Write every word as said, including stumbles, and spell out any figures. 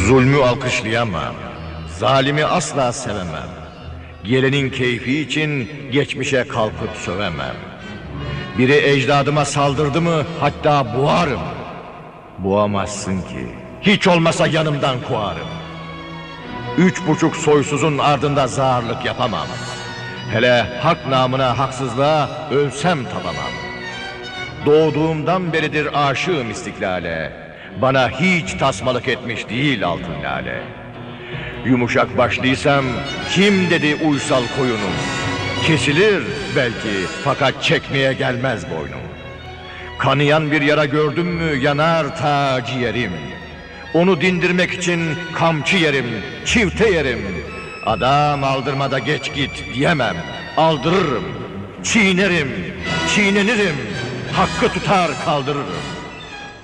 Zulmü alkışlayamam, zalimi asla sevemem. Gelenin keyfi için geçmişe kalkıp sövemem. Biri ecdadıma saldırdı mı hatta boğarım. Boğamazsın ki, hiç olmasa yanımdan kovarım. Üç buçuk soysuzun ardında zağırlık yapamam. Hele hak namına haksızlığa ölsem tabamam. Doğduğumdan beridir aşığım istiklale. Bana hiç tasmalık etmiş değil altın lale. Yumuşak başlıysam kim dedi uysal koyunum? Kesilir belki fakat çekmeye gelmez boynum. Kanayan bir yara gördüm mü yanar ta ciğerim. Onu dindirmek için kamçı yerim, çifte yerim. Adam aldırmada geç git diyemem, aldırırım. Çiğnerim, çiğnenirim, hakkı tutar kaldırırım.